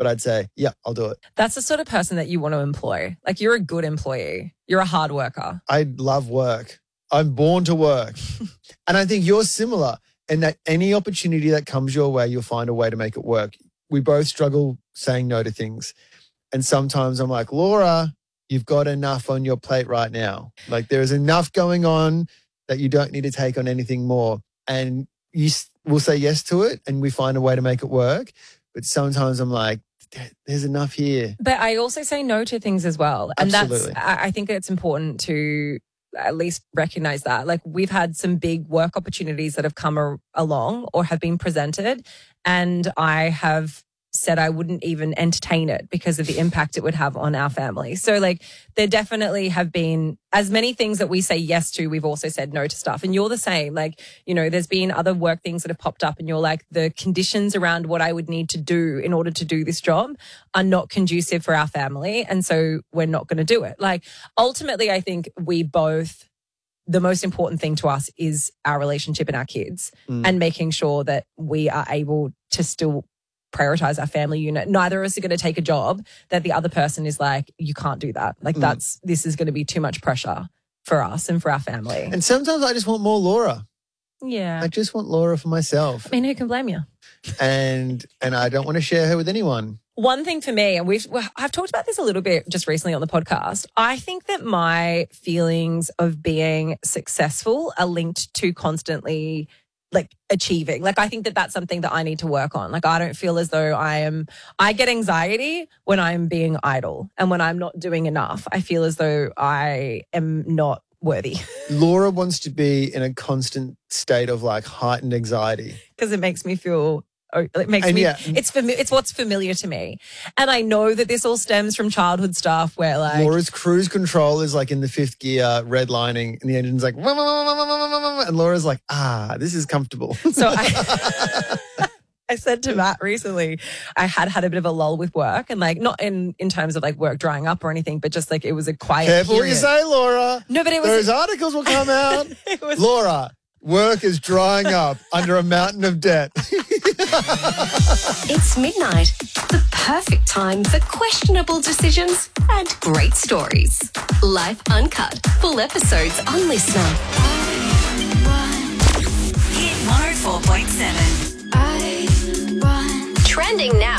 but I'd say, yeah, I'll do it. That's the sort of person that you want to employ. Like, you're a good employee. You're a hard worker. I love work. I'm born to work. And I think you're similar in that any opportunity that comes your way, you'll find a way to make it work. We both struggle saying no to things. And sometimes I'm like, Laura, you've got enough on your plate right now. Like, there is enough going on that you don't need to take on anything more. And you will say yes to it and we find a way to make it work. But sometimes I'm like, there's enough here. But I also say no to things as well. And Absolutely. I think it's important to at least recognize that. Like, we've had some big work opportunities that have come along or have been presented, and I have said I wouldn't even entertain it because of the impact it would have on our family. So like, there definitely have been as many things that we say yes to, we've also said no to stuff. And you're the same. Like, you know, there's been other work things that have popped up and you're like, the conditions around what I would need to do in order to do this job are not conducive for our family. And so we're not going to do it. Like, ultimately, I think we both, the most important thing to us is our relationship and our kids and making sure that we are able to still prioritize our family unit. Neither of us are going to take a job that the other person is like, you can't do that. Like, this is going to be too much pressure for us and for our family. And sometimes I just want more Laura. Yeah. I just want Laura for myself. I mean, who can blame you? And I don't want to share her with anyone. One thing for me, and I've talked about this a little bit just recently on the podcast, I think that my feelings of being successful are linked to constantly like achieving. Like, I think that that's something that I need to work on. Like, I don't feel as though I get anxiety when I'm being idle and when I'm not doing enough. I feel as though I am not worthy. Laura wants to be in a constant state of like heightened anxiety. Because it makes me feel, it's what's familiar to me. And I know that this all stems from childhood stuff where like Laura's cruise control is like in the fifth gear, redlining, and the engine's like, wah, wah, wah, wah, wah, wah, wah, and Laura's like, this is comfortable. So I said to Matt recently, I had a bit of a lull with work, and like not in terms of like work drying up or anything, but just like it was a quiet Careful period. what you say, Laura. No, but it was those articles will come out. Laura, work is drying up under a mountain of debt. It's midnight, the perfect time for questionable decisions and great stories. Life Uncut, full episodes on Listener. Hit 104.7. Trending now